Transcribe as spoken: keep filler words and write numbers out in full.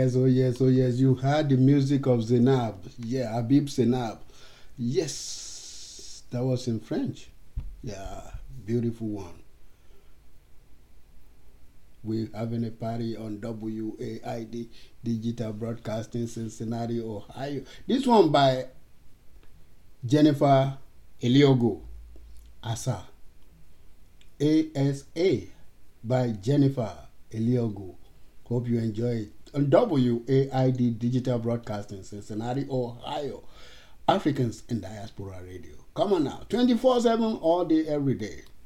yes, oh yes, oh yes. You heard the music of Zainab. Yeah, Habib Zainab. Yes, that was in French. Yeah, beautiful one. We're having a party on W A I D Digital Broadcasting, Cincinnati, Ohio. This one by Jennifer Eliogo. Asa. A S A by Jennifer Eliogo. Hope you enjoy it. On W A I D Digital Broadcasting, Cincinnati, Ohio. Africans in Diaspora Radio. Come on now. twenty-four seven all day, every day.